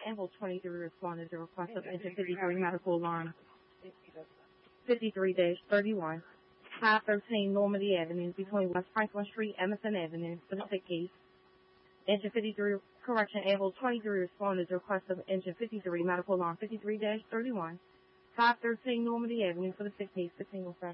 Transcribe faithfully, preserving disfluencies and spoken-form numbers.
Ambulance twenty-three responded to request of engine fifty-three medical alarm fifty-three dash thirty-one, five thirteen Normandy Avenue between West Franklin Street, Emerson Avenue for the sick case. Engine fifty-three, correction, Ambulance twenty-three responded to request of engine fifty-three medical alarm fifty-three dash thirty-one, five thirteen Normandy Avenue for the sick case, fifteen oh seven.